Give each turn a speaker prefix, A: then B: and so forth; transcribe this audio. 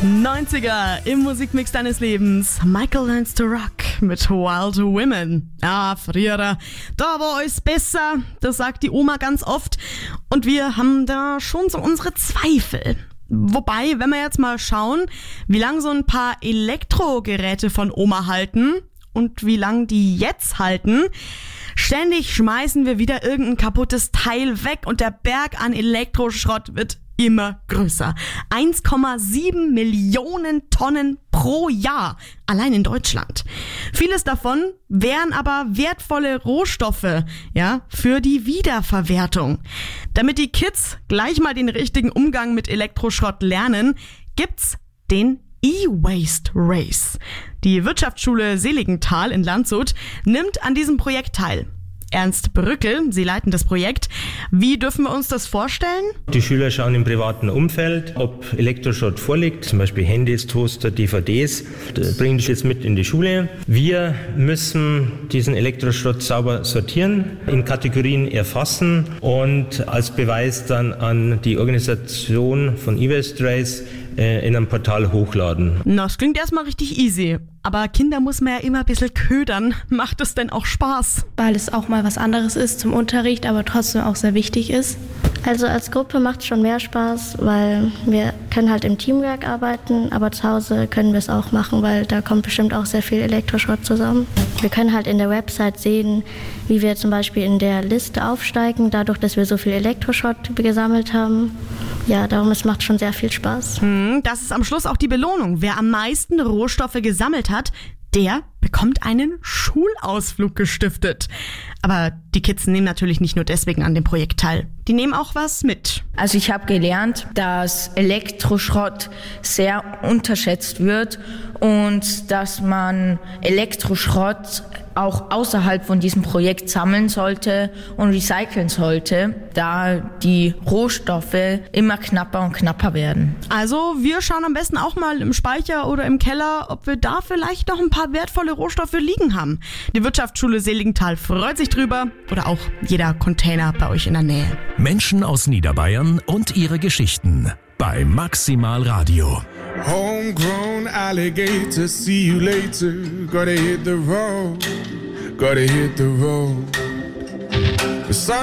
A: 90er im Musikmix deines Lebens. Michael Learns to Rock mit Wild Women. Ja, früher, da war alles besser. Das sagt die Oma ganz oft. Und wir haben da schon so unsere Zweifel. Wobei, wenn wir jetzt mal schauen, wie lange so ein paar Elektrogeräte von Oma halten und wie lange die jetzt halten, ständig schmeißen wir wieder irgendein kaputtes Teil weg und der Berg an Elektroschrott wird immer größer. 1,7 Millionen Tonnen pro Jahr, allein in Deutschland. Vieles davon wären aber wertvolle Rohstoffe, ja, für die Wiederverwertung. Damit die Kids gleich mal den richtigen Umgang mit Elektroschrott lernen, gibt's den E-Waste Race. Die Wirtschaftsschule Seligenthal in Landshut nimmt an diesem Projekt teil. Ernst Brückel, Sie leiten das Projekt. Wie dürfen wir uns das vorstellen?
B: Die Schüler schauen im privaten Umfeld, ob Elektroschrott vorliegt, zum Beispiel Handys, Toaster, DVDs, bringen das jetzt mit in die Schule. Wir müssen diesen Elektroschrott sauber sortieren, in Kategorien erfassen und als Beweis dann an die Organisation von E-Waste Race in einem Portal hochladen.
A: Das klingt erstmal richtig easy. Aber Kinder muss man ja immer ein bisschen ködern. Macht es denn auch Spaß?
C: Weil es auch mal was anderes ist zum Unterricht, aber trotzdem auch sehr wichtig ist.
D: Also als Gruppe macht es schon mehr Spaß, weil wir können halt im Teamwork arbeiten, aber zu Hause können wir es auch machen, weil da kommt bestimmt auch sehr viel Elektroschrott zusammen. Wir können halt in der Website sehen, wie wir zum Beispiel in der Liste aufsteigen, dadurch, dass wir so viel Elektroschrott gesammelt haben. Ja, darum, es macht schon sehr viel Spaß.
A: Das ist am Schluss auch die Belohnung. Wer am meisten Rohstoffe gesammelt hat, der bekommt einen Schulausflug gestiftet. Aber die Kids nehmen natürlich nicht nur deswegen an dem Projekt teil. Die nehmen auch was mit.
E: Also ich habe gelernt, dass Elektroschrott sehr unterschätzt wird und dass man Elektroschrott auch außerhalb von diesem Projekt sammeln sollte und recyceln sollte, da die Rohstoffe immer knapper und knapper werden.
A: Also wir schauen am besten auch mal im Speicher oder im Keller, ob wir da vielleicht noch ein paar wertvolle Rohstoffe liegen haben. Die Wirtschaftsschule Seligenthal freut sich drüber oder auch jeder Container bei euch in der Nähe.
F: Menschen aus Niederbayern und ihre Geschichten bei Maximal Radio.
G: Homegrown alligator, see you later. Gotta hit the road, gotta hit the road. The sun